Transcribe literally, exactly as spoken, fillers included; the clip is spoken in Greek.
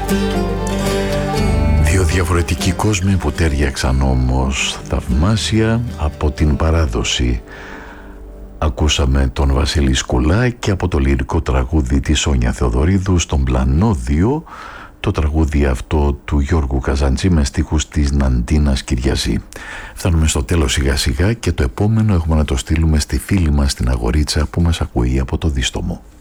Δύο διαφορετικοί κόσμοι που τέριαξαν όμως θαυμάσια από την παράδοση. Ακούσαμε τον Βασίλη Σκουλά και από το λυρικό τραγούδι της Σόνια Θεοδωρίδου στον Πλανόδιο, το τραγούδι αυτό του Γιώργου Καζαντζή με στίχους της Ναντίνας Κυριαζή. Φτάνουμε στο τέλος σιγά σιγά και το επόμενο έχουμε να το στείλουμε στη φίλη μας την Αγορίτσα που μας ακούει από το Δίστομο.